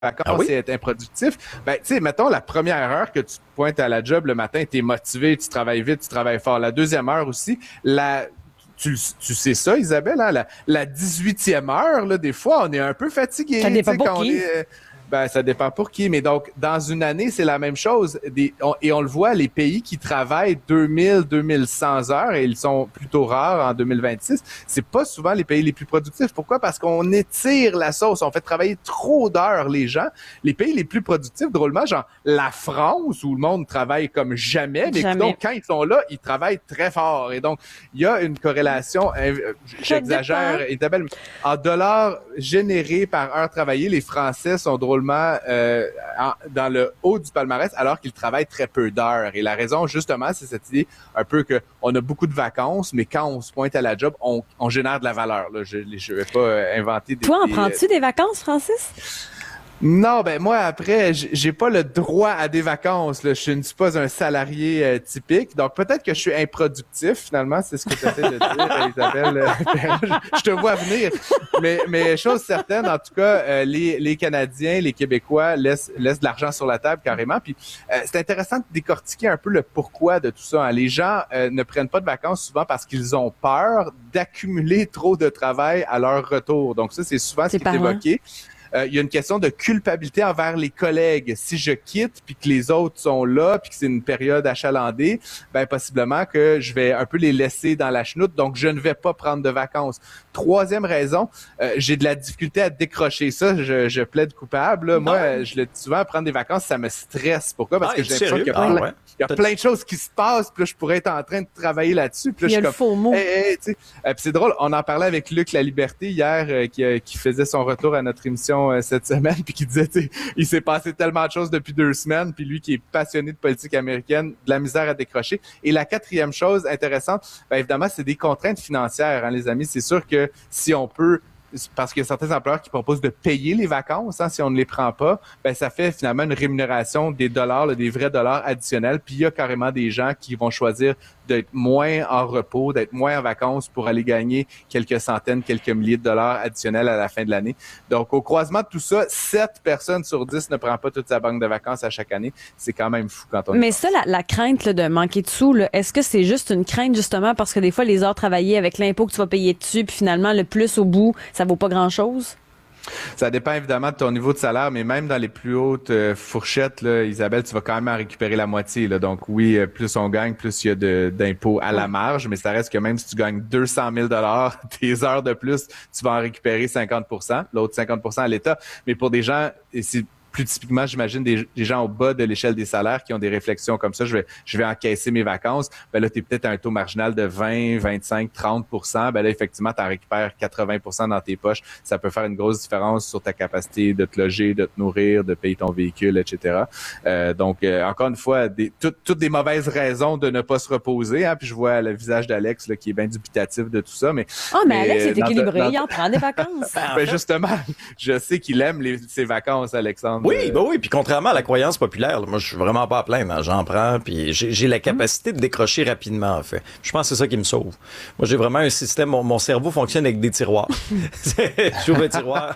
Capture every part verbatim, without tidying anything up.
vacances Ah oui? et être improductif, ben, tu sais, mettons, la première heure que tu pointes à la job le matin, t'es motivé, tu travailles vite, tu travailles fort. La deuxième heure aussi, la, tu, tu sais ça, Isabelle, hein, la, la dix-huitième heure, là, des fois, on est un peu fatigué. Ça dépend tu sais, pour quand qui. on est, euh, ben, ça dépend pour qui. Mais donc, dans une année, c'est la même chose. Des, on, et on le voit, les pays qui travaillent deux mille, deux mille cent heures, et ils sont plutôt rares en deux mille vingt-six, c'est pas souvent les pays les plus productifs. Pourquoi? Parce qu'on étire la sauce. On fait travailler trop d'heures les gens. Les pays les plus productifs, drôlement, genre la France, où le monde travaille comme jamais, mais Jamais. donc, quand ils sont là, ils travaillent très fort. Et donc, il y a une corrélation, euh, j'exagère, Isabelle, en dollars générés par heure travaillée, les Français sont drôlement euh, en, dans le haut du palmarès alors qu'ils travaillent très peu d'heures. Et la raison, justement, c'est cette idée un peu que on a beaucoup de vacances, mais quand on se pointe à la job, on, on génère de la valeur. Là. Je ne vais pas euh, inventer des... Toi, en des, prends-tu des vacances, Francis? Non, ben moi après, j'ai pas le droit à des vacances. Là. Je ne suis pas un salarié euh, typique, donc peut-être que je suis improductif finalement, c'est ce que tu essaies de dire, Isabelle. je, je te vois venir, mais mais chose certaine, en tout cas, euh, les les Canadiens, les Québécois laissent laissent de l'argent sur la table carrément. Puis euh, c'est intéressant de décortiquer un peu le pourquoi de tout ça. Hein. Les gens euh, ne prennent pas de vacances souvent parce qu'ils ont peur d'accumuler trop de travail à leur retour. Donc ça, c'est souvent ce qui est évoqué. Euh, il y a une question de culpabilité envers les collègues. Si je quitte, puis que les autres sont là, puis que c'est une période achalandée, ben possiblement que je vais un peu les laisser dans la chenoute, donc je ne vais pas prendre de vacances. Troisième raison, euh, j'ai de la difficulté à décrocher ça. Je, je plaide coupable. Là. Moi, euh, je le dis souvent, prendre des vacances, ça me stresse. Pourquoi? Parce ah, que j'ai l'impression qu'il y a, ah, plein, ouais. il y a plein de choses qui se passent, puis là, je pourrais être en train de travailler là-dessus. Puis là, il y a je le suis comme, faux mot. hey, hey, tu sais. Euh, puis c'est drôle, on en parlait avec Luc La Liberté hier, euh, qui, euh, qui faisait son retour à notre émission euh, cette semaine, puis qui disait, tu sais, il s'est passé tellement de choses depuis deux semaines, puis lui qui est passionné de politique américaine, de la misère à décrocher. Et la quatrième chose intéressante, ben évidemment, c'est des contraintes financières, hein, les amis. C'est sûr que si on peut, parce qu'il y a certains employeurs qui proposent de payer les vacances, hein, si on ne les prend pas, ben ça fait finalement une rémunération des dollars, là, des vrais dollars additionnels. Puis il y a carrément des gens qui vont choisir d'être moins en repos, d'être moins en vacances pour aller gagner quelques centaines, quelques milliers de dollars additionnels à la fin de l'année. Donc, au croisement de tout ça, sept personnes sur dix ne prend pas toute sa banque de vacances à chaque année. C'est quand même fou quand on... Mais ça, la, la crainte là, de manquer de sous, là, est-ce que c'est juste une crainte justement parce que des fois, les heures travaillées avec l'impôt que tu vas payer dessus, puis finalement, le plus au bout, ça vaut pas grand-chose? Ça dépend évidemment de ton niveau de salaire, mais même dans les plus hautes euh, fourchettes, là, Isabelle, tu vas quand même en récupérer la moitié. Là. Donc oui, euh, plus on gagne, plus il y a de, d'impôts à la marge, mais ça reste que même si tu gagnes deux cent mille dollars, tes heures de plus, tu vas en récupérer cinquante pour cent, l'autre cinquante pour cent à l'État. Mais pour des gens, et c'est plus typiquement, j'imagine, des, des gens au bas de l'échelle des salaires qui ont des réflexions comme ça, je vais je vais encaisser mes vacances, ben là, tu es peut-être à un taux marginal de vingt, vingt-cinq, trente pour cent, ben là, effectivement, tu en récupères quatre-vingts pour cent dans tes poches. Ça peut faire une grosse différence sur ta capacité de te loger, de te nourrir, de payer ton véhicule, et cetera. Euh, donc, euh, encore une fois, des, tout, toutes des mauvaises raisons de ne pas se reposer, hein, puis je vois le visage d'Alex là, qui est bien dubitatif de tout ça, mais... Ah, oh, mais, mais Alex est dans, équilibré, dans, il en prend des vacances. Ben justement, je sais qu'il aime les, ses vacances, Alexandre. Oui, ben oui, puis contrairement à la croyance populaire, là, moi je suis vraiment pas à plaindre, hein, j'en prends, puis j'ai, j'ai la capacité de décrocher rapidement, en fait. Je pense que c'est ça qui me sauve. Moi j'ai vraiment un système, mon, mon cerveau fonctionne avec des tiroirs. J'ouvre le tiroir,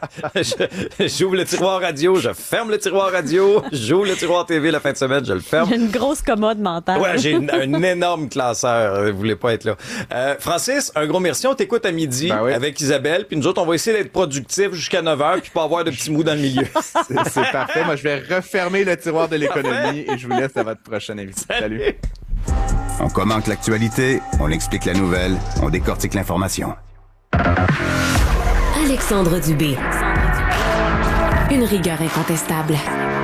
je, j'ouvre le tiroir radio, je ferme le tiroir radio, j'ouvre le tiroir T V la fin de semaine, je le ferme. Il y a une grosse commode mentale. Ouais, j'ai une, un énorme classeur, vous voulez pas être là. Euh, Francis, un gros merci, on t'écoute à midi ben oui. avec Isabelle, puis nous autres on va essayer d'être productifs jusqu'à neuf heures, puis pas avoir de petits mous dans le milieu. c'est, c'est parfait, moi je vais refermer le tiroir de l'économie et je vous laisse à votre prochaine invité. Salut. Salut. On commente l'actualité, on explique la nouvelle, on décortique l'information. Alexandre Dubé. Une rigueur incontestable.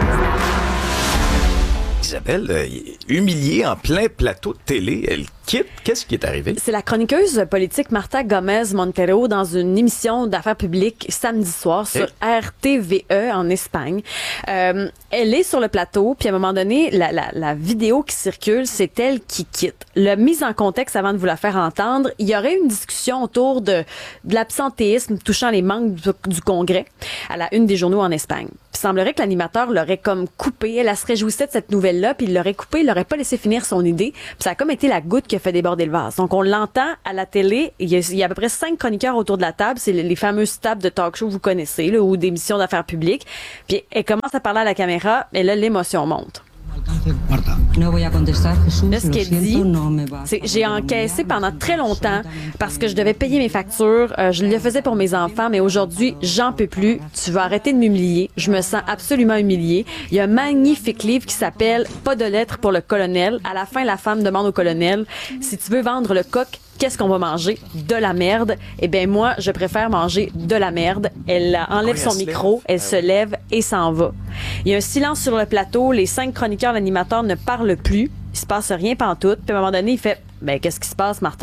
Isabelle, euh, humiliée en plein plateau de télé, elle quitte. Qu'est-ce qui est arrivé? C'est la chroniqueuse politique Marta Gomez Montero dans une émission d'affaires publiques samedi soir sur hey. R T V E en Espagne. Euh, elle est sur le plateau, puis à un moment donné, la, la, la vidéo qui circule, c'est elle qui quitte. La mise en contexte avant de vous la faire entendre, il y aurait une discussion autour de, de l'absentéisme touchant les membres du, du Congrès à la une des journaux en Espagne. Puis il semblerait que l'animateur l'aurait comme coupé. Elle, elle se réjouissait de cette nouvelle-là, puis il l'aurait coupé, il l'aurait pas laissé finir son idée. Puis ça a comme été la goutte qui a fait déborder le vase. Donc, on l'entend à la télé. Il y, a, il y a à peu près cinq chroniqueurs autour de la table. C'est les, les fameuses tables de talk show que vous connaissez, là, ou d'émissions d'affaires publiques. Puis, elle commence à parler à la caméra, et là, l'émotion monte. Là, ce qu'elle dit, c'est j'ai encaissé pendant très longtemps parce que je devais payer mes factures. Euh, je le faisais pour mes enfants, mais aujourd'hui, j'en peux plus. Tu vas arrêter de m'humilier. Je me sens absolument humiliée. Il y a un magnifique livre qui s'appelle Pas de lettres pour le colonel. À la fin, la femme demande au colonel si tu veux vendre le coq, qu'est-ce qu'on va manger? De la merde. Eh bien, moi, je préfère manger de la merde. Elle enlève son micro, elle se lève et s'en va. Il y a un silence sur le plateau. Les cinq chroniqueurs, l'animateur ne parlent plus. Il se passe rien pantoute. Puis à un moment donné, il fait « Ben, qu'est-ce qui se passe, Martha? »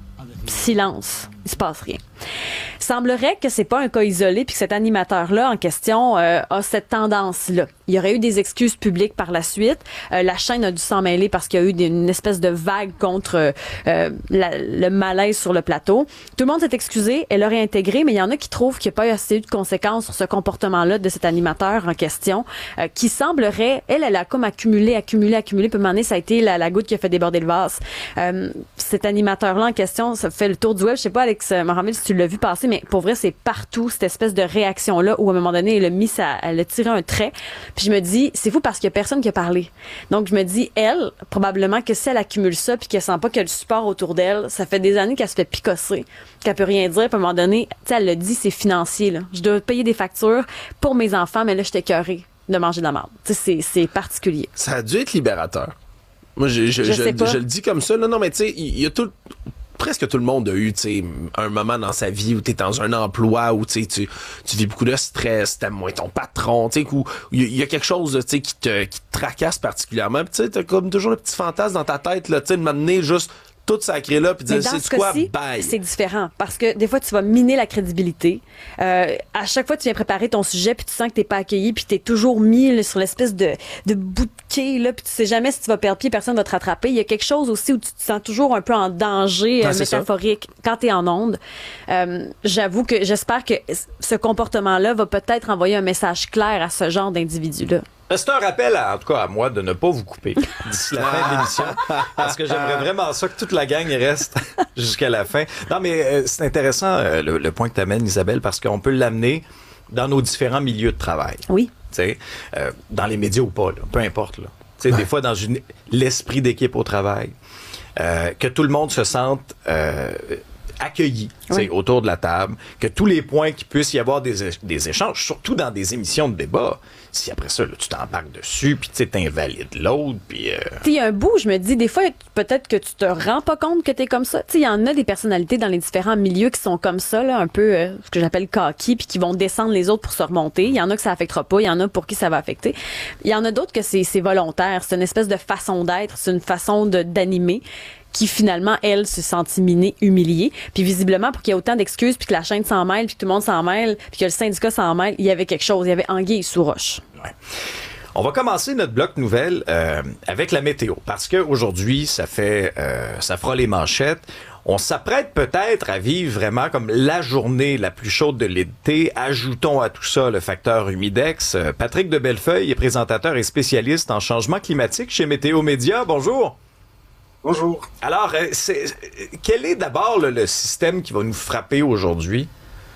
Silence. Il se passe rien. Semblerait que c'est pas un cas isolé puis que cet animateur-là en question euh, a cette tendance-là. Il y aurait eu des excuses publiques par la suite. Euh, la chaîne a dû s'en mêler parce qu'il y a eu des, une espèce de vague contre euh, la, le malaise sur le plateau. Tout le monde s'est excusé, elle a réintégré, mais il y en a qui trouvent qu'il n'y a pas eu assez de conséquences sur ce comportement-là de cet animateur en question, euh, qui semblerait, elle, elle a comme accumulé, accumulé, accumulé, puis à un moment donné, ça a été la, la goutte qui a fait déborder le vase. Euh, cet animateur-là en question, ça fait le tour du web. Je sais pas, Alex Mohamed, si tu l'as vu passer, mais pour vrai, c'est partout cette espèce de réaction-là où à un moment donné, elle a mis sa, elle a tiré un trait. Puis je me dis, c'est fou parce qu'il y a personne qui a parlé. Donc je me dis, elle, probablement que si elle accumule ça puis qu'elle sent pas qu'il y a le support autour d'elle, ça fait des années qu'elle se fait picosser, qu'elle peut rien dire. Puis à un moment donné, tu sais, elle l'a dit, c'est financier, là. Je dois payer des factures pour mes enfants, mais là, je suis écœurée de manger de la merde. Tu sais, c'est, c'est particulier. Ça a dû être libérateur. Moi, je, je, je, je, je, je le dis comme ça. Non, non, mais tu sais, il y a tout... Presque tout le monde a eu, tu sais, un moment dans sa vie où t'es dans un emploi où, tu sais, tu tu vis beaucoup de stress, t'aimes moins ton patron, tu sais, où il y, y a quelque chose, tu sais, qui te, qui te tracasse particulièrement. Puis tu sais, t'as comme toujours le petit fantasme dans ta tête, là, tu sais, de m'amener juste tout sacré là, puis dire, c'est quoi, bye. C'est différent, parce que des fois, tu vas miner la crédibilité. Euh, à chaque fois, tu viens préparer ton sujet, puis tu sens que t'es pas accueilli, puis t'es toujours mis là, sur l'espèce de, de bout de quai, là, puis tu sais jamais si tu vas perdre pied, personne va te rattraper. Il y a quelque chose aussi où tu te sens toujours un peu en danger ah, euh, métaphorique ça. Quand t'es en onde. Euh, j'avoue que j'espère que ce comportement-là va peut-être envoyer un message clair à ce genre d'individu-là. C'est un rappel, à, en tout cas à moi, de ne pas vous couper d'ici la fin de l'émission, parce que j'aimerais vraiment ça que toute la gang reste jusqu'à la fin. Non, mais euh, c'est intéressant euh, le, le point que tu amènes, Isabelle, parce qu'on peut l'amener dans nos différents milieux de travail. Oui. Tu sais, euh, dans les médias ou pas, là, peu importe. Là. Tu sais, ouais. Des fois, dans une, l'esprit d'équipe au travail, euh, que tout le monde se sente... Euh, accueillis oui. autour de la table, que tous les points qu'il puisse y avoir des, des échanges, surtout dans des émissions de débat, si après ça, là, tu t'embarques dessus, puis tu t'invalides l'autre, puis... Euh... Il y a un bout, je me dis, des fois, peut-être que tu te rends pas compte que t'es comme ça. Il y en a des personnalités dans les différents milieux qui sont comme ça, là, un peu euh, ce que j'appelle cocky, puis qui vont descendre les autres pour se remonter. Il y en a que ça affectera pas, il y en a pour qui ça va affecter. Il y en a d'autres que c'est, c'est volontaire, c'est une espèce de façon d'être, c'est une façon de, d'animer, qui finalement, elle, se sentit minée, humiliée. Puis visiblement, pour qu'il y ait autant d'excuses, puis que la chaîne s'en mêle, puis que tout le monde s'en mêle, puis que le syndicat s'en mêle, il y avait quelque chose. Il y avait anguille sous roche. Ouais. On va commencer notre bloc nouvelle euh, avec la météo. Parce qu'aujourd'hui, ça fait, euh, ça fera les manchettes. On s'apprête peut-être à vivre vraiment comme la journée la plus chaude de l'été. Ajoutons à tout ça le facteur humidex. Patrick de Bellefeuille est présentateur et spécialiste en changement climatique chez Météo Média. Bonjour. Bonjour. Alors, c'est, quel est d'abord le, le système qui va nous frapper aujourd'hui?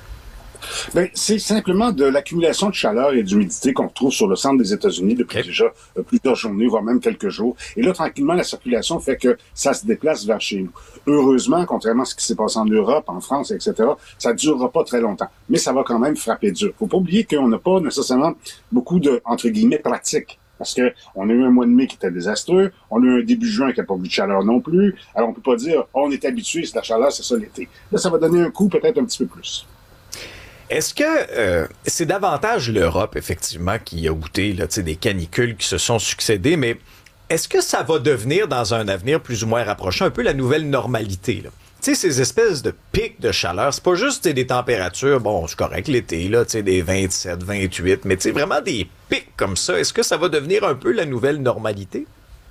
Ben, c'est simplement de l'accumulation de chaleur et d'humidité qu'on retrouve sur le centre des États-Unis depuis okay. déjà euh, plusieurs journées, voire même quelques jours. Et là, tranquillement, la circulation fait que ça se déplace vers chez nous. Heureusement, contrairement à ce qui s'est passé en Europe, en France, et cetera, ça ne durera pas très longtemps. Mais ça va quand même frapper dur. Faut pas oublier qu'on n'a pas nécessairement beaucoup de, entre guillemets, pratiques. Parce que on a eu un mois de mai qui était désastreux, on a eu un début juin qui n'a pas vu de chaleur non plus. Alors on peut pas dire oh, on est habitué, c'est la chaleur, c'est ça l'été. Là, ça va donner un coup peut-être un petit peu plus. Est-ce que euh, c'est davantage l'Europe, effectivement, qui a goûté là, des canicules qui se sont succédées, mais est-ce que ça va devenir, dans un avenir plus ou moins rapproché, un peu la nouvelle normalité, là? Tu sais, ces espèces de pics de chaleur, c'est pas juste des températures, bon, c'est correct l'été, là, tu sais, des vingt-sept, vingt-huit, mais tu sais, vraiment des pics comme ça. Est-ce que ça va devenir un peu la nouvelle normalité?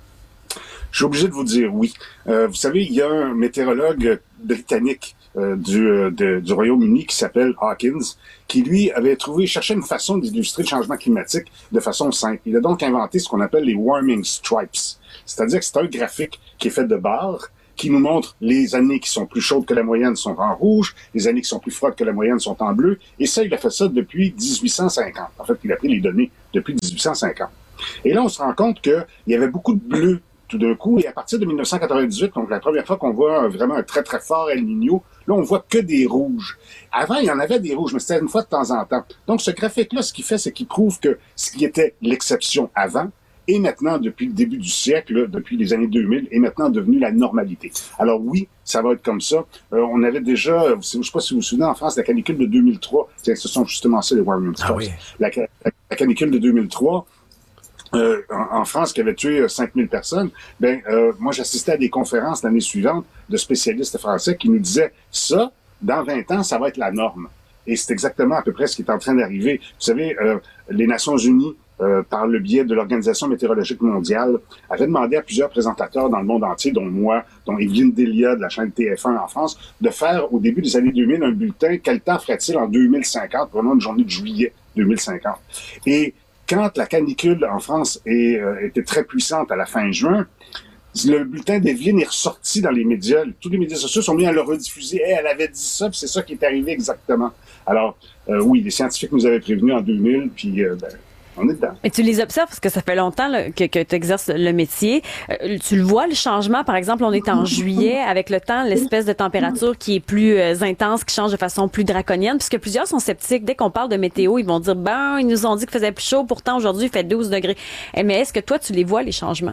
Je suis obligé de vous dire oui. Euh, vous savez, il y a un météorologue britannique euh, du, euh, de, du Royaume-Uni qui s'appelle Hawkins, qui lui avait trouvé, cherchait une façon d'illustrer le changement climatique de façon simple. Il a donc inventé ce qu'on appelle les warming stripes. C'est-à-dire que c'est un graphique qui est fait de barres, qui nous montre les années qui sont plus chaudes que la moyenne sont en rouge, les années qui sont plus froides que la moyenne sont en bleu. Et ça, il a fait ça depuis dix-huit cent cinquante. En fait, il a pris les données depuis dix-huit cent cinquante. Et là, on se rend compte qu'il y avait beaucoup de bleu tout d'un coup. Et à partir de dix-neuf cent quatre-vingt-dix-huit, donc la première fois qu'on voit vraiment un très, très fort El Niño, là, on voit que des rouges. Avant, il y en avait des rouges, mais c'était une fois de temps en temps. Donc, ce graphique-là, ce qu'il fait, c'est qu'il prouve que ce qui était l'exception avant, et maintenant, depuis le début du siècle, là, depuis les années deux mille, est maintenant devenu la normalité. Alors oui, ça va être comme ça. Euh, on avait déjà, je ne sais pas si vous vous souvenez, en France, la canicule de deux mille trois, ce sont justement ça les Warming Stars. Ah oui. la, la, la canicule de deux mille trois, euh, en, en France, qui avait tué cinq mille personnes, ben euh, moi, j'assistais à des conférences l'année suivante de spécialistes français qui nous disaient, ça, dans vingt ans, ça va être la norme. Et c'est exactement à peu près ce qui est en train d'arriver. Vous savez, euh, les Nations Unies, Euh, par le biais de l'Organisation météorologique mondiale, avait demandé à plusieurs présentateurs dans le monde entier, dont moi, dont Evelyne Delia de la chaîne T F un en France, de faire au début des années deux mille un bulletin « Quel temps ferait-il en deux mille cinquante ?» vraiment une journée de juillet deux mille cinquante. Et quand la canicule en France est, euh, était très puissante à la fin juin, le bulletin d'Evelyne est ressorti dans les médias. Tous les médias sociaux sont mis à le rediffuser. Hey, elle avait dit ça, puis c'est ça qui est arrivé exactement. Alors, euh, oui, les scientifiques nous avaient prévenus en deux mille, puis euh, ben, on est dedans. Et tu les observes parce que ça fait longtemps là, que, que tu exerces le métier. Euh, tu le vois, le changement, par exemple, on est en juillet, avec le temps, l'espèce de température qui est plus euh, intense, qui change de façon plus draconienne, puisque plusieurs sont sceptiques. Dès qu'on parle de météo, ils vont dire, ben, ils nous ont dit qu'il faisait plus chaud, pourtant aujourd'hui, il fait douze degrés. Eh, mais est-ce que toi, tu les vois, les changements?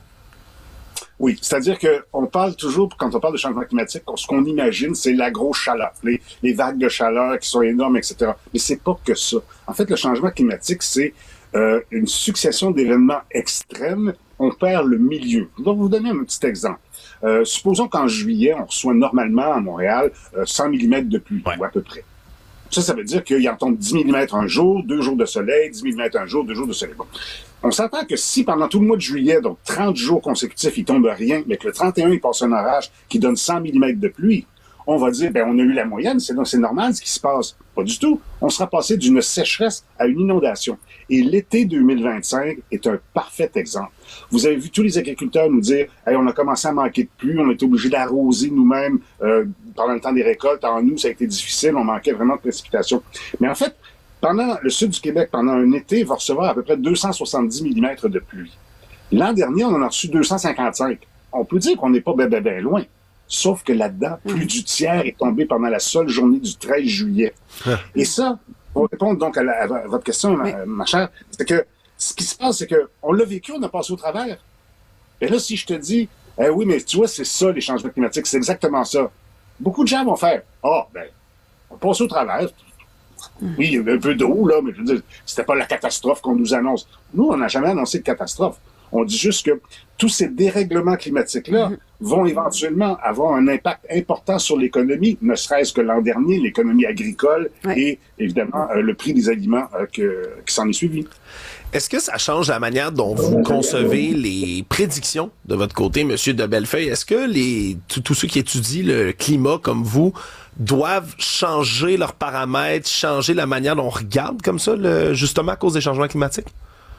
Oui, c'est-à-dire que on parle toujours, quand on parle de changement climatique, ce qu'on imagine, c'est la grosse chaleur, les, les vagues de chaleur qui sont énormes, et cetera. Mais c'est pas que ça. En fait, le changement climatique, c'est euh, une succession d'événements extrêmes. On perd le milieu. Je vais vous donner un petit exemple. Euh, supposons qu'en juillet, on reçoit normalement à Montréal euh, cent millimètres de pluie, ouais. ou à peu près. Ça, ça veut dire qu'il en tombe dix millimètres un jour, deux jours de soleil, dix millimètres un jour, deux jours de soleil. Bon. On s'entend que si pendant tout le mois de juillet, donc trente jours consécutifs, il tombe rien, mais que le trente et un, il passe un orage qui donne cent millimètres de pluie, on va dire, ben, on a eu la moyenne, c'est, c'est normal ce qui se passe. Pas du tout. On sera passé d'une sécheresse à une inondation. Et l'été deux mille vingt-cinq est un parfait exemple. Vous avez vu tous les agriculteurs nous dire, hey, on a commencé à manquer de pluie, on a été obligé d'arroser nous-mêmes euh, pendant le temps des récoltes. En nous, ça a été difficile, on manquait vraiment de précipitations. Mais en fait, pendant le sud du Québec, pendant un été, va recevoir à peu près deux cent soixante-dix millimètres de pluie. L'an dernier, on en a reçu deux cent cinquante-cinq. On peut dire qu'on n'est pas ben, ben, ben loin. Sauf que là-dedans, plus du tiers est tombé pendant la seule journée du treize juillet. Et ça, pour répondre donc à, la, à votre question, ma, ma chère, c'est que ce qui se passe, c'est que on l'a vécu, on a passé au travers. Et là, si je te dis, eh oui, mais tu vois, c'est ça, les changements climatiques, c'est exactement ça. Beaucoup de gens vont faire, ah, oh, ben, on passe au travers. Oui, il y avait un peu d'eau, là, mais je veux dire, c'était pas la catastrophe qu'on nous annonce. Nous, on n'a jamais annoncé de catastrophe. On dit juste que tous ces dérèglements climatiques-là mm-hmm. vont éventuellement avoir un impact important sur l'économie, ne serait-ce que l'an dernier, l'économie agricole ouais. et évidemment euh, le prix des aliments euh, que, qui s'en est suivi. Est-ce que ça change la manière dont vous concevez les prédictions de votre côté, M. de Bellefeuille? Est-ce que les tous ceux qui étudient le climat comme vous doivent changer leurs paramètres, changer la manière dont on regarde comme ça, le, justement à cause des changements climatiques?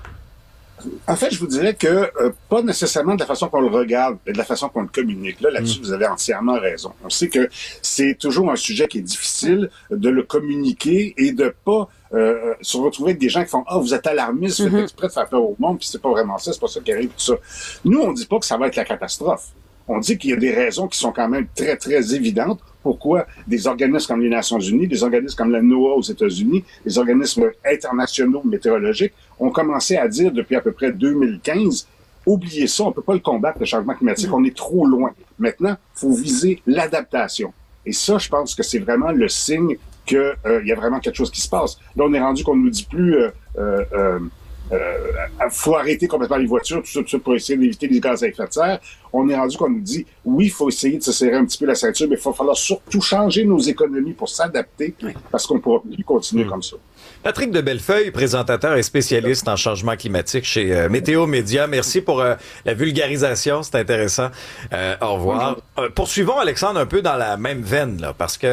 En fait, je vous dirais que euh, pas nécessairement de la façon qu'on le regarde, mais de la façon qu'on le communique. Là, là-dessus, mmh. vous avez entièrement raison. On sait que c'est toujours un sujet qui est difficile de le communiquer et de pas euh, se retrouver avec des gens qui font « Ah, oh, vous êtes alarmistes, vous mmh. faites exprès de faire peur au monde, puis c'est pas vraiment ça, c'est pas ça qui arrive, tout ça. » Nous, on dit pas que ça va être la catastrophe. On dit qu'il y a des raisons qui sont quand même très, très évidentes. Pourquoi des organismes comme les Nations Unies, des organismes comme la NOAA aux États-Unis, des organismes internationaux météorologiques ont commencé à dire depuis à peu près deux mille quinze, oubliez ça, on peut pas le combattre, le changement climatique, on est trop loin. Maintenant, il faut viser l'adaptation. Et ça, je pense que c'est vraiment le signe qu'il euh, y a vraiment quelque chose qui se passe. Là, on est rendu qu'on ne nous dit plus... Euh, euh, euh, Euh, faut arrêter complètement les voitures, tout ça, tout ça pour essayer d'éviter les gaz à effet de serre. On est rendu qu'on nous dit, oui, il faut essayer de se serrer un petit peu la ceinture, mais il va falloir surtout changer nos économies pour s'adapter, oui. parce qu'on ne pourra plus continuer mmh. comme ça. Patrick de Bellefeuille, présentateur et spécialiste en changement climatique chez euh, Météo Média. Merci pour euh, la vulgarisation, c'est intéressant. Euh, au revoir. Euh, poursuivons, Alexandre, un peu dans la même veine, là, parce que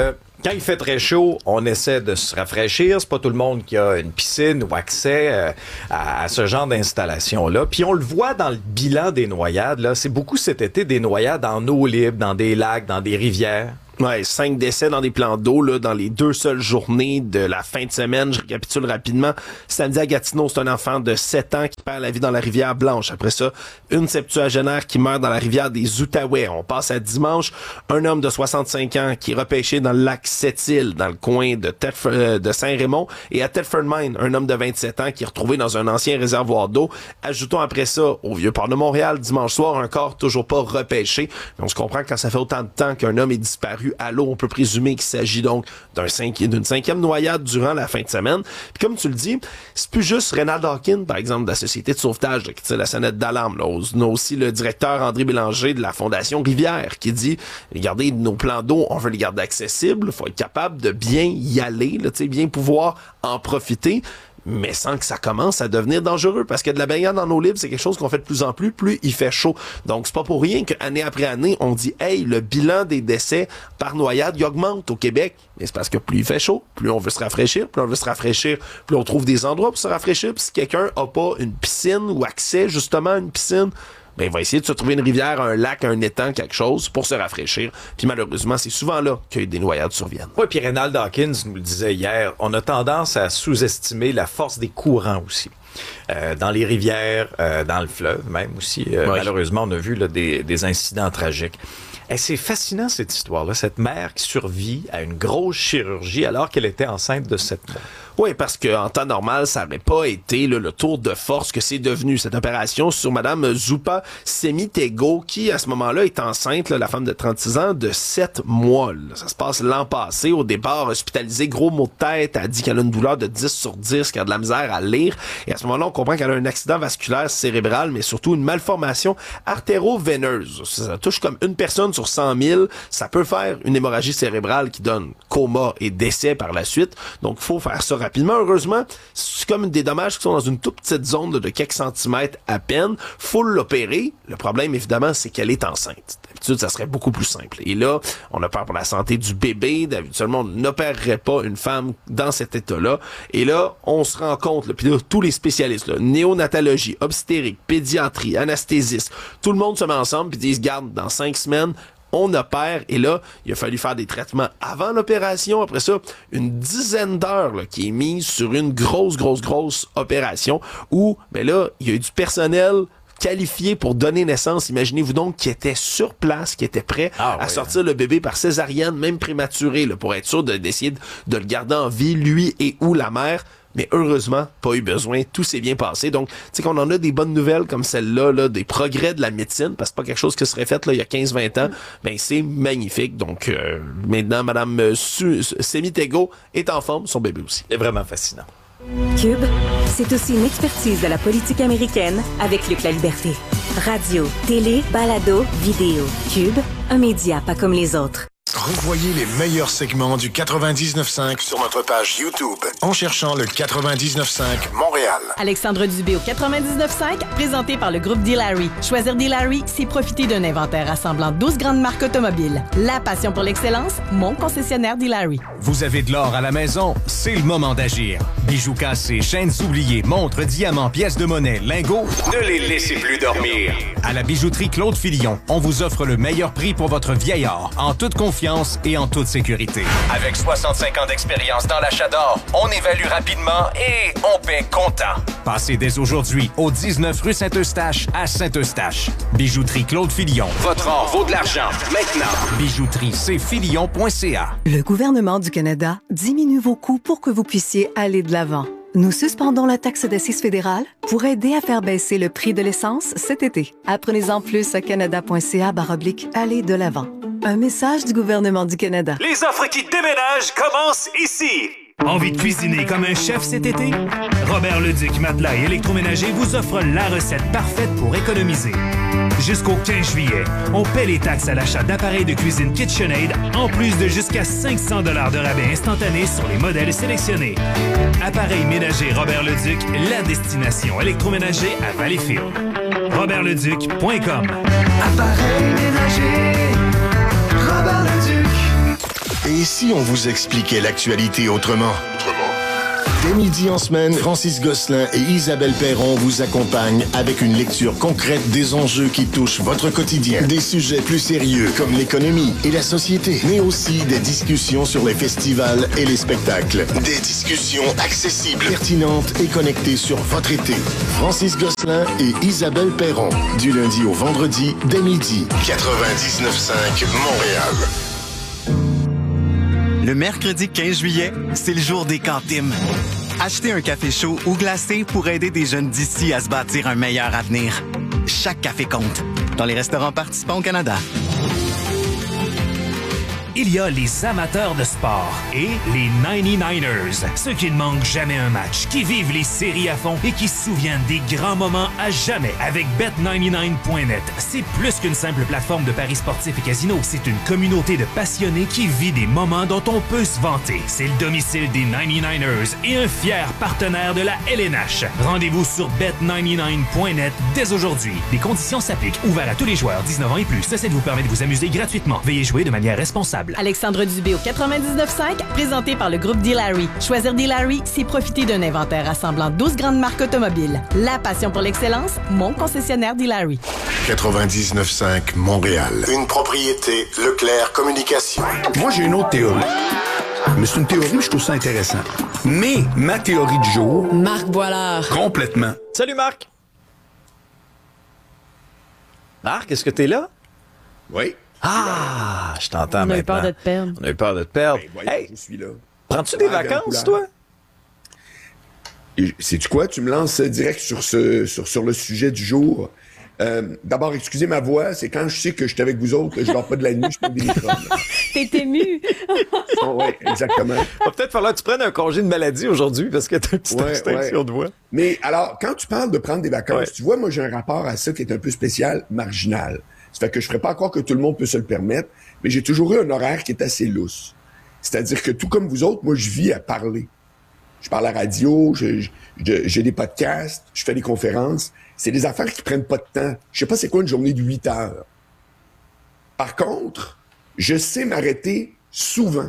Quand il fait très chaud, on essaie de se rafraîchir. C'est pas tout le monde qui a une piscine ou accès euh, à, à ce genre d'installation-là. Puis on le voit dans le bilan des noyades, là. C'est beaucoup cet été des noyades en eau libre, dans des lacs, dans des rivières. Ouais, cinq décès dans des plans d'eau là, dans les deux seules journées de la fin de semaine. Je récapitule rapidement. Samedi à Gatineau, c'est un enfant de sept ans qui perd la vie dans la rivière Blanche. Après ça, une septuagénaire qui meurt dans la rivière des Outaouais. On passe à dimanche, un homme de soixante-cinq ans qui est repêché dans le lac Sept-Îles, dans le coin de, Tedford, euh, de Saint-Raymond. Et à Tedford Mine, un homme de vingt-sept ans qui est retrouvé dans un ancien réservoir d'eau. Ajoutons après ça, au Vieux-Port de Montréal, dimanche soir, un corps toujours pas repêché. Mais on se comprend que quand ça fait autant de temps qu'un homme est disparu à l'eau, on peut présumer qu'il s'agit donc d'un cinqui- d'une cinquième noyade durant la fin de semaine. Puis comme tu le dis, c'est plus juste Reynald Hawkins, par exemple, de la Société de sauvetage là, qui tire la sonnette d'alarme. Là. On a aussi le directeur André Bélanger de la Fondation Rivière qui dit, regardez, nos plans d'eau, on veut les garder accessibles, il faut être capable de bien y aller, là, bien pouvoir en profiter, mais sans que ça commence à devenir dangereux, parce que de la baignade en eau libre, c'est quelque chose qu'on fait de plus en plus, plus il fait chaud. Donc, c'est pas pour rien qu'année après année, on dit, hey, le bilan des décès par noyade, il augmente au Québec. Mais c'est parce que plus il fait chaud, plus on veut se rafraîchir, plus on veut se rafraîchir, plus on trouve des endroits pour se rafraîchir, puis si quelqu'un a pas une piscine ou accès, justement, à une piscine, ben, il va essayer de se trouver une rivière, un lac, un étang, quelque chose pour se rafraîchir. Puis malheureusement, c'est souvent là que des noyades surviennent. Oui, puis Reynald Hawkins nous le disait hier, on a tendance à sous-estimer la force des courants aussi. Euh, dans les rivières, euh, dans le fleuve même aussi. Euh, ouais. Malheureusement, on a vu là, des, des incidents tragiques. Et c'est fascinant cette histoire-là, cette mère qui survit à une grosse chirurgie alors qu'elle était enceinte de sept mois. Oui, parce qu'en temps normal, ça n'aurait pas été là, le tour de force que c'est devenu, cette opération sur Madame Zupa Semitego, qui, à ce moment-là, est enceinte, là, la femme de trente-six ans, de sept mois. Là. Ça se passe l'an passé. Au départ, hospitalisée, gros maux de tête. Elle dit qu'elle a une douleur de dix sur dix, qu'elle a de la misère à lire. Et à ce moment-là, on comprend qu'elle a un accident vasculaire cérébral, mais surtout une malformation artéro-veineuse. Ça touche comme une personne sur cent mille. Ça peut faire une hémorragie cérébrale qui donne coma et décès par la suite. Donc, il faut faire ça rapidement. Heureusement, c'est comme des dommages qui sont dans une toute petite zone de quelques centimètres à peine. Faut l'opérer. Le problème, évidemment, c'est qu'elle est enceinte. D'habitude, ça serait beaucoup plus simple. Et là, on a peur pour la santé du bébé. Habituellement, on n'opérerait pas une femme dans cet état-là. Et là, on se rend compte, là, puis là, tous les spécialistes, là, néonatologie, obstétrique, pédiatrie, anesthésiste, tout le monde se met ensemble puis disent, garde, dans cinq semaines, on opère, et là, il a fallu faire des traitements avant l'opération. Après ça, une dizaine d'heures là, qui est mise sur une grosse, grosse, grosse opération où, ben là, il y a eu du personnel qualifié pour donner naissance. Imaginez-vous donc qui était sur place, qui était prêt ah, à oui, sortir hein. le bébé par césarienne, même prématuré, là, pour être sûr de, d'essayer de, de le garder en vie, lui et ou la mère. Mais heureusement, pas eu besoin, tout s'est bien passé. Donc, tu sais qu'on en a des bonnes nouvelles comme celle-là, là, des progrès de la médecine, parce que c'est pas quelque chose qui serait fait là, il y a quinze vingt ans, ben c'est magnifique. Donc, euh, maintenant, Madame Su- Semitego est en forme, son bébé aussi. C'est vraiment fascinant. Cube, c'est aussi une expertise de la politique américaine avec Luc La Liberté. Radio, télé, balado, vidéo. Cube, un média pas comme les autres. Revoyez les meilleurs segments du quatre-vingt-dix-neuf cinq sur notre page YouTube en cherchant le quatre-vingt-dix-neuf cinq Montréal. Alexandre Dubé au quatre-vingt-dix-neuf cinq, présenté par le groupe D-Larry. Choisir D-Larry, c'est profiter d'un inventaire rassemblant douze grandes marques automobiles. La passion pour l'excellence, mon concessionnaire D-Larry. Vous avez de l'or à la maison, c'est le moment d'agir. Bijoux cassés, chaînes oubliées, montres, diamants, pièces de monnaie, lingots, ne les laissez plus dormir. À la bijouterie Claude Filion, on vous offre le meilleur prix pour votre vieil or, en toute confiance et en toute sécurité. Avec soixante-cinq ans d'expérience dans l'achat d'or, on évalue rapidement et on paie comptant. Passez dès aujourd'hui au dix-neuf rue Saint-Eustache à Saint-Eustache. Bijouterie Claude Filion. Votre or vaut de l'argent. Maintenant. Bijouterie c filion point c a. Le gouvernement du Canada diminue vos coûts pour que vous puissiez aller de l'avant. Nous suspendons la taxe d'assises fédérale pour aider à faire baisser le prix de l'essence cet été. Apprenez-en plus à canada.ca baroblique aller de l'avant. Un message du gouvernement du Canada. Les offres qui déménagent commencent ici. Envie de cuisiner comme un chef cet été? Robert Leduc Matelas et Électroménager vous offre la recette parfaite pour économiser. Jusqu'au quinze juillet, on paie les taxes à l'achat d'appareils de cuisine KitchenAid en plus de jusqu'à cinq cents dollars de rabais instantané sur les modèles sélectionnés. Appareil ménager Robert Leduc, la destination électroménager à Valleyfield. robert leduc point com. Appareil ménager Robert Leduc. Et si on vous expliquait l'actualité autrement? Dès midi en semaine, Francis Gosselin et Isabelle Perron vous accompagnent avec une lecture concrète des enjeux qui touchent votre quotidien. Des sujets plus sérieux comme l'économie et la société, mais aussi des discussions sur les festivals et les spectacles. Des discussions accessibles, pertinentes et connectées sur votre été. Francis Gosselin et Isabelle Perron, du lundi au vendredi, dès midi. quatre-vingt-dix-neuf cinq Montréal. Le mercredi quinze juillet, c'est le jour des cantines. Achetez un café chaud ou glacé pour aider des jeunes d'ici à se bâtir un meilleur avenir. Chaque café compte. Dans les restaurants participants au Canada. Il y a les amateurs de sport et les ninety-niners, ceux qui ne manquent jamais un match, qui vivent les séries à fond et qui se souviennent des grands moments à jamais avec bet ninety-nine point net. C'est plus qu'une simple plateforme de paris sportifs et casino, c'est une communauté de passionnés qui vit des moments dont on peut se vanter. C'est le domicile des ninety-niners et un fier partenaire de la L N H. Rendez-vous sur bet ninety-nine point net dès aujourd'hui. Les conditions s'appliquent. Ouvert à tous les joueurs dix-neuf ans et plus. Ceci vous permet de vous amuser gratuitement. Veuillez jouer de manière responsable. Alexandre Dubé au quatre-vingt-dix-neuf cinq, présenté par le groupe D-Larry. Choisir D-Larry, c'est profiter d'un inventaire rassemblant douze grandes marques automobiles. La passion pour l'excellence, mon concessionnaire D-Larry. quatre-vingt-dix-neuf cinq Montréal. Une propriété Leclerc Communication. Moi, j'ai une autre théorie. Mais c'est une théorie, mais je trouve ça intéressant. Mais ma théorie du jour... Marc Boilard. Complètement. Salut, Marc. Marc, est-ce que t'es là? Oui. Ah, je t'entends On maintenant. a eu peur de te perdre. On a eu peur de te perdre. Ben, voyons, hey, je suis là. Prends-tu des vacances, toi? Sais-tu quoi? Tu me lances direct sur, ce, sur, sur le sujet du jour. Euh, D'abord, excusez ma voix, c'est quand je sais que je suis avec vous autres, je dors pas de la nuit, je prends des microbes. T'es ému. Oh, oui, exactement. Va peut-être falloir que tu prennes un congé de maladie aujourd'hui parce que t'as une petite Ouais, extinction ouais. de voix. Mais alors, quand tu parles de prendre des vacances, Ouais. tu vois, moi, j'ai un rapport à ça qui est un peu spécial, marginal. Ça fait que je ferais pas croire que tout le monde peut se le permettre, mais j'ai toujours eu un horaire qui est assez lousse. C'est-à-dire que tout comme vous autres, moi, je vis à parler. Je parle à la radio, je- je- je- j'ai des podcasts, je fais des conférences. C'est des affaires qui prennent pas de temps. Je sais pas c'est quoi une journée de huit heures. Par contre, je sais m'arrêter souvent.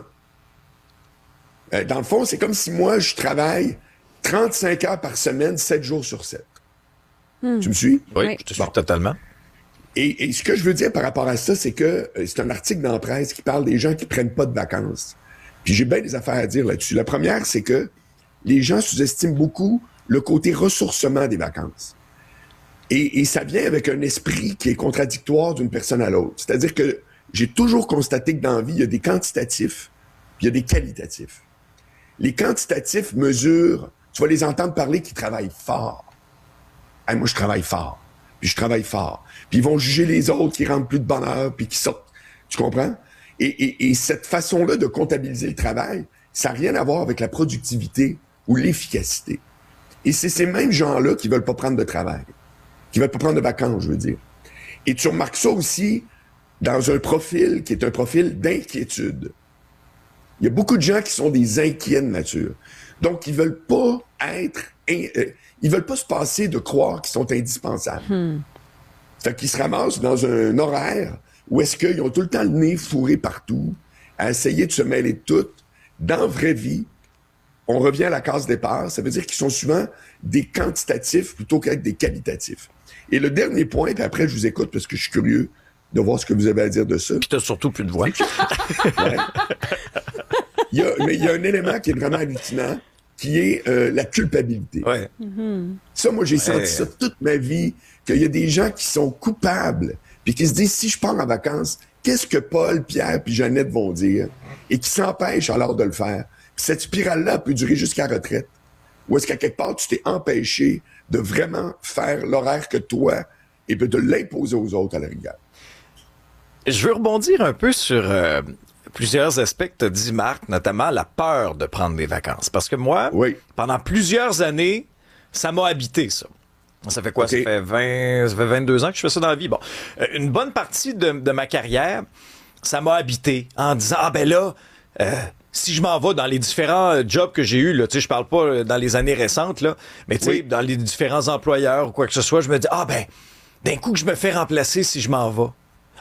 Euh, dans le fond, c'est comme si moi, je travaille trente-cinq heures par semaine, sept jours sur sept. Hmm. Tu me suis? Oui, Oui. je te suis totalement. Et, et ce que je veux dire par rapport à ça, c'est que euh, c'est un article dans la presse qui parle des gens qui prennent pas de vacances. Puis j'ai bien des affaires à dire là-dessus. La première, c'est que les gens sous-estiment beaucoup le côté ressourcement des vacances. Et, et ça vient avec un esprit qui est contradictoire d'une personne à l'autre. C'est-à-dire que j'ai toujours constaté que dans la vie, il y a des quantitatifs, puis il y a des qualitatifs. Les quantitatifs mesurent, tu vas les entendre parler qui travaillent fort. Hey, moi, je travaille fort, puis je travaille fort. Puis ils vont juger les autres qui rentrent plus de bonheur, puis qui sortent. Tu comprends? Et, et, et cette façon-là de comptabiliser le travail, ça n'a rien à voir avec la productivité ou l'efficacité. Et c'est ces mêmes gens-là qui veulent pas prendre de travail, qui veulent pas prendre de vacances, je veux dire. Et tu remarques ça aussi dans un profil qui est un profil d'inquiétude. Il y a beaucoup de gens qui sont des inquiets de nature. Donc, ils veulent pas être... in- euh, ils veulent pas se passer de croire qu'ils sont indispensables. Hmm. Fait qu'ils se ramassent dans un horaire où est-ce qu'ils ont tout le temps le nez fourré partout, à essayer de se mêler de tout. Dans la vraie vie, on revient à la case départ. Ça veut dire qu'ils sont souvent des quantitatifs plutôt qu'être des qualitatifs. Et le dernier point, puis après, je vous écoute parce que je suis curieux de voir ce que vous avez à dire de ça. Puis t'as surtout plus de voix. Ouais. Il y a, mais il y a un élément qui est vraiment hallucinant, qui est euh, la culpabilité. Ouais. Ça, moi, j'ai Ouais. senti ça toute ma vie, qu'il y a des gens qui sont coupables, puis qui se disent, si je pars en vacances, qu'est-ce que Paul, Pierre puis Jeannette vont dire? Et qui s'empêchent alors de le faire. Puis cette spirale-là peut durer jusqu'à la retraite. Ou est-ce qu'à quelque part, tu t'es empêché de vraiment faire l'horaire que toi, et puis de l'imposer aux autres à la rigueur? Je veux rebondir un peu sur euh, plusieurs aspects que tu as dit, Marc, notamment la peur de prendre des vacances. Parce que moi, oui. pendant plusieurs années, ça m'a habité, ça. Ça fait quoi? Okay. Ça fait vingt, ça fait vingt-deux ans que je fais ça dans la vie. Bon, euh, une bonne partie de, de ma carrière, ça m'a habité en disant, ah ben là, euh, si je m'en vais dans les différents euh, jobs que j'ai eus, là, tu sais, je parle pas euh, dans les années récentes, là, mais tu sais, Oui. dans les différents employeurs ou quoi que ce soit, je me dis, ah ben, d'un coup que je me fais remplacer si je m'en vais.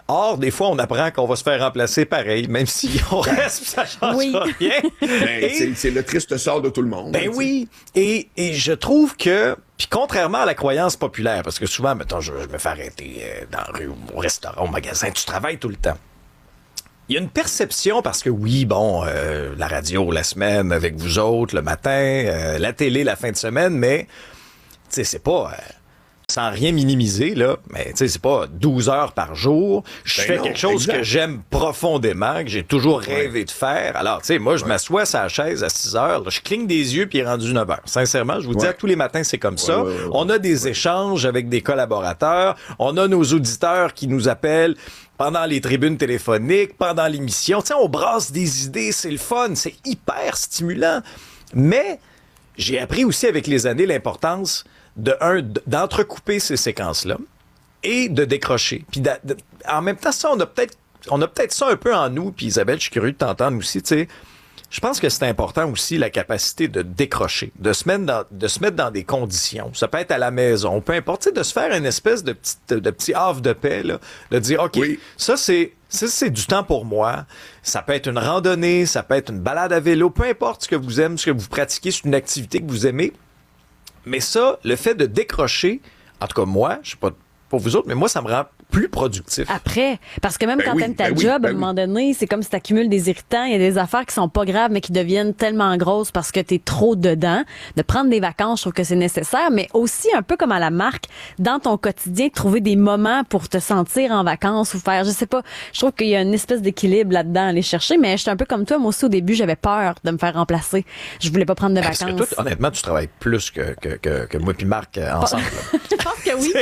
Or, des fois, on apprend qu'on va se faire remplacer pareil, même si on reste, ça change Oui. rien. Ben, Et- c'est, c'est le triste sort de tout le monde. Ben hein, oui, et, et je trouve que, puis contrairement à la croyance populaire, parce que souvent, mettons, je, je me fais arrêter euh, dans la rue, au restaurant, au magasin, tu travailles tout le temps. Il y a une perception, parce que oui, bon, euh, la radio la semaine avec vous autres, le matin, euh, la télé la fin de semaine, mais, tu sais, c'est pas... euh, sans rien minimiser, là, mais tu sais, c'est pas douze heures par jour. Je Ben fais non, quelque chose exact. que j'aime profondément, que j'ai toujours rêvé de faire. Alors, tu sais, moi, je m'assois sur la chaise à six heures, là, je cligne des yeux, puis il est rendu neuf heures. Sincèrement, je vous dis, Ouais. à tous les matins, c'est comme ça. ouais, ouais, ouais. On a des échanges avec des collaborateurs. On a nos auditeurs qui nous appellent pendant les tribunes téléphoniques, pendant l'émission. Tu sais, on brasse des idées, c'est le fun, c'est hyper stimulant. Mais j'ai appris aussi avec les années l'importance de un d- d'entrecouper ces séquences-là et de décrocher. Puis d'a- de- en même temps, ça, on a peut-être on a peut-être ça un peu en nous. Puis Isabelle, je suis curieux de t'entendre aussi. Tu sais, je pense que c'est important aussi la capacité de décrocher, de se mettre dans, de se mettre dans des conditions. Ça peut être à la maison, peu importe, tu sais, de se faire une espèce de petit, de petit havre de paix, là, de dire, OK, Oui. ça, c'est, ça, c'est du temps pour moi. Ça peut être une randonnée, ça peut être une balade à vélo, peu importe ce que vous aimez, ce que vous pratiquez, c'est une activité que vous aimez. Mais ça, le fait de décrocher, en tout cas moi, je sais pas pour vous autres, mais moi, ça me rend plus productif. Après, parce que même Ben quand oui, t'aimes ta ben oui, job, ben à un oui. moment donné, c'est comme si t'accumules des irritants. Il y a des affaires qui sont pas graves, mais qui deviennent tellement grosses parce que t'es trop dedans. De prendre des vacances, je trouve que c'est nécessaire, mais aussi un peu comme à la marque, dans ton quotidien, trouver des moments pour te sentir en vacances ou faire, je sais pas, je trouve qu'il y a une espèce d'équilibre là-dedans à aller chercher, mais j'étais un peu comme toi, moi aussi au début, j'avais peur de me faire remplacer. Je voulais pas prendre de Parce que vacances. toi, honnêtement, tu travailles plus que, que, que, que moi puis Marc euh, ensemble. là. Je pense que oui.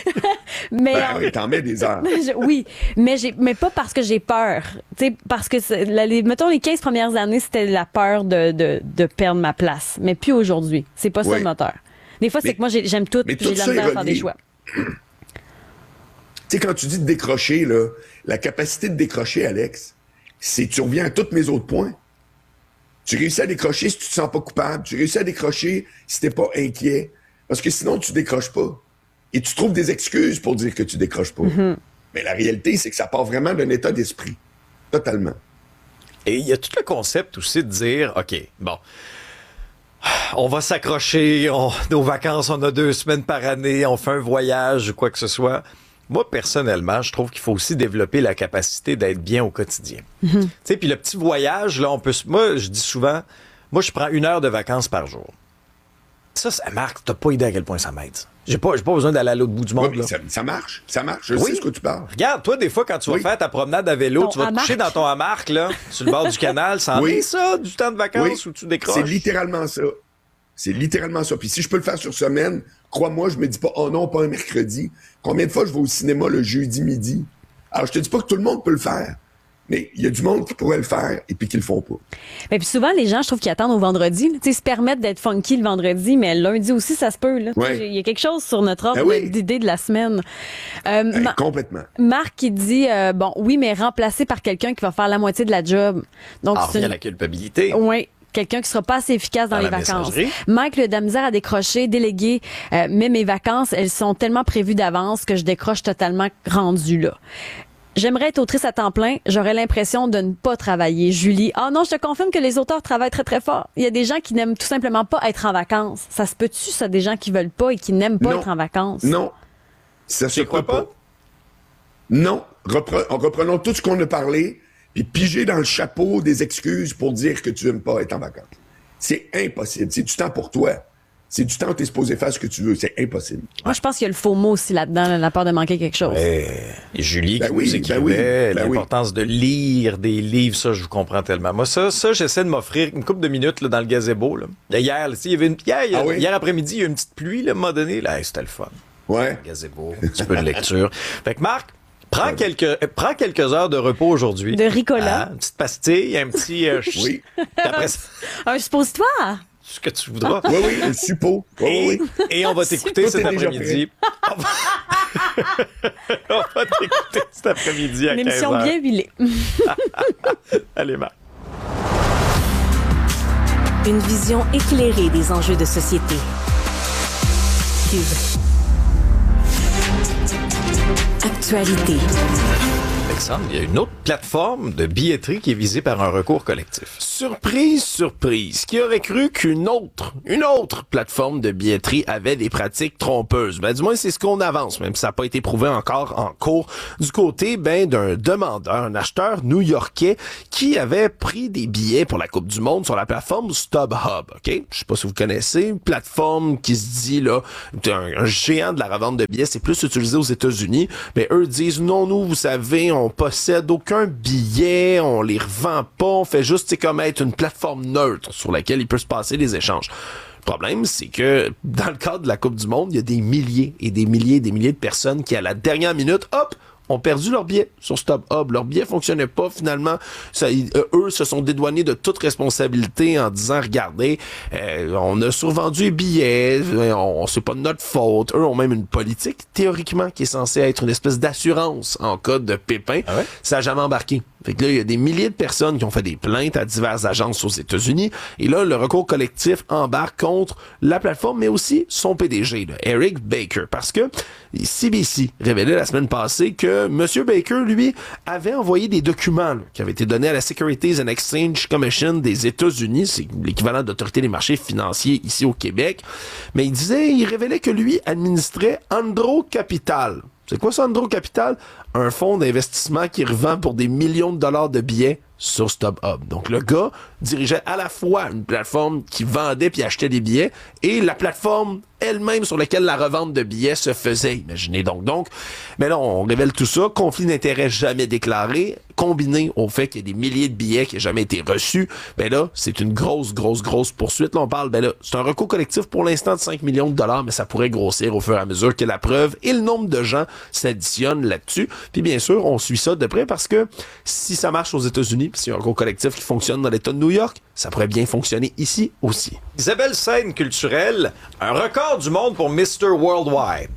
mais Ben en- oui, t'en mets des heures. Je- oui, mais j'ai, mais pas parce que j'ai peur. Tu sais, parce que c'est- la- les, mettons les quinze premières années, c'était la peur de, de, de perdre ma place, mais plus aujourd'hui. C'est pas ça Oui. le moteur. Des fois, c'est Mais- que moi j'ai- j'aime tout, mais puis j'ai de tout la ça est misère à faire des relié. choix. Tu sais, quand tu dis de décrocher, là, la capacité de décrocher, Alex, c'est tu reviens à tous mes autres points. Tu réussis à décrocher si tu te sens pas coupable. Tu réussis à décrocher si t'es pas inquiet. Parce que sinon, tu décroches pas. Et tu trouves des excuses pour dire que tu décroches pas. Mm-hmm. Mais la réalité, c'est que ça part vraiment d'un état d'esprit. Totalement. Et il y a tout le concept aussi de dire, OK, bon, on va s'accrocher, on- nos vacances, on a deux semaines par année, on fait un voyage ou quoi que ce soit. Moi, personnellement, je trouve qu'il faut aussi développer la capacité d'être bien au quotidien. Tu sais, puis le petit voyage, là, on peut... se- Moi, je dis souvent, moi, je prends une heure de vacances par jour. Ça, ça Marc, t'as pas idée à quel point ça m'aide. ça. J'ai pas, j'ai pas besoin d'aller à l'autre bout du Ouais, monde, mais là. ça, ça marche. Ça marche. Je Oui. sais ce que tu parles. Regarde, toi, des fois, quand tu vas Oui. faire ta promenade à vélo, Ton tu vas te coucher hamac. dans ton hamac, là, sur le bord du canal. Ça en Oui. est ça, du temps de vacances Oui. où tu décroches. C'est littéralement ça. C'est littéralement ça. Puis si je peux le faire sur semaine, crois-moi, je me dis pas, oh non, pas un mercredi. Combien de fois je vais au cinéma le jeudi midi? Alors, je te dis pas que tout le monde peut le faire, mais il y a du monde qui pourrait le faire et puis qui le font pas. Mais puis souvent, les gens, je trouve qu'ils attendent au vendredi. là. Tu sais, se permettent d'être funky le vendredi, mais le lundi aussi, ça se peut. là. Tu sais, Ouais. Il y a quelque chose sur notre ordre Ben oui. d'idée de la semaine. Euh, Ben, Ma- complètement. Marc qui dit, euh, bon, oui, mais remplacé par quelqu'un qui va faire la moitié de la job. Donc, Ah, c'est revient une- la culpabilité. Oui. Quelqu'un qui sera pas assez efficace dans, Dans les la vacances. messagerie. Mike, le de la misère à décrocher, délégué, euh, mais mes vacances, elles sont tellement prévues d'avance que je décroche totalement rendu là. J'aimerais être autrice à temps plein. J'aurais l'impression de ne pas travailler. Julie, ah non, je te confirme que les auteurs travaillent très, très fort. Il y a des gens qui n'aiment tout simplement pas être en vacances. Ça se peut-tu, ça, des gens qui veulent pas et qui n'aiment pas Non. être en vacances? Non. Ça se crois peut pas. Non. Repre- reprenons tout ce qu'on a parlé, puis piger dans le chapeau des excuses pour dire que tu aimes pas être en vacances. C'est impossible. C'est du temps pour toi. C'est du temps où tu es supposé faire ce que tu veux. C'est impossible. Moi, je pense qu'il y a le faux mot aussi là-dedans, là, la peur de manquer quelque chose. Et Julie Ben qui oui, nous ben écrivait oui, ben oui. l'importance de lire des livres, ça, je vous comprends tellement. Moi, ça, ça j'essaie de m'offrir une couple de minutes là, dans le gazebo. Là. Hier, là, tu sais, il y avait une, hier, Ah oui? hier après-midi, il y a eu une petite pluie, là, à un moment donné. Là, hey, c'était le fun. Ouais. Gazebo, un petit peu de lecture. Fait que Marc, prends quelques, euh, prends quelques heures de repos aujourd'hui. De Ricola. Ah, une petite pastille, un petit... euh, Oui. Après ça, Un suppositoire! ce que tu voudras. Oui, oui, un suppôt. Oui, Et, oui. et on va t'écouter Tout cet est déjà après-midi. On va, on va t'écouter cet après-midi à Une quinze émission heures. bien huilée. Allez, Marc. Une vision éclairée des enjeux de société. Cube. Actualité. Alexandre, il y a une autre plateforme de billetterie qui est visée par un recours collectif. Surprise, surprise. Qui aurait cru qu'une autre, une autre plateforme de billetterie avait des pratiques trompeuses? Ben, du moins, c'est ce qu'on avance, même si ça n'a pas été prouvé encore en cours. Du côté, ben, d'un demandeur, un acheteur new-yorkais qui avait pris des billets pour la Coupe du Monde sur la plateforme StubHub, OK? Je sais pas si vous connaissez, une plateforme qui se dit, là, un, un géant de la revente de billets, c'est plus utilisé aux États-Unis. Mais eux disent, non, nous, vous savez, on possède aucun billet, on les revend pas, on fait juste, c'est comme être une plateforme neutre sur laquelle il peut se passer des échanges. Le problème, c'est que dans le cadre de la Coupe du Monde, il y a des milliers et des milliers et des milliers de personnes qui, à la dernière minute, hop, ont perdu leur billet sur StubHub. Leur billet fonctionnait pas finalement. Ça, euh, eux se sont dédouanés de toute responsabilité en disant, regardez, euh, on a survendu les billets, on, c'est pas de notre faute. Eux ont même une politique, théoriquement, qui est censée être une espèce d'assurance en cas de pépin. Ah ouais? Ça n'a jamais embarqué. Fait que là, il y a des milliers de personnes qui ont fait des plaintes à diverses agences aux États-Unis. Et là, le recours collectif embarque contre la plateforme, mais aussi son P D G, là, Eric Baker. Parce que C B C révélait la semaine passée que M. Baker, lui, avait envoyé des documents là, qui avaient été donnés à la Securities and Exchange Commission des États-Unis. C'est l'équivalent d'Autorité des marchés financiers ici au Québec. Mais il disait, il révélait que lui administrait Andro Capital. C'est quoi ça, Andro Capital? Un fonds d'investissement qui revend pour des millions de dollars de billets sur StubHub. Donc, le gars dirigeait à la fois une plateforme qui vendait puis achetait des billets et la plateforme elle-même sur laquelle la revente de billets se faisait. Imaginez donc. Donc, mais là, on révèle tout ça. Conflit d'intérêts jamais déclaré, combiné au fait qu'il y a des milliers de billets qui n'ont jamais été reçus. Ben là, c'est une grosse, grosse, grosse poursuite. Là, on parle, ben là, c'est un recours collectif pour l'instant de cinq millions de dollars, mais ça pourrait grossir au fur et à mesure que la preuve et le nombre de gens s'additionnent là-dessus. Puis bien sûr, on suit ça de près parce que si ça marche aux États-Unis, puis s'il y a un recours collectif qui fonctionne dans l'État de New York, ça pourrait bien fonctionner ici aussi. Isabelle, scène culturelle, un record du monde pour mister Worldwide.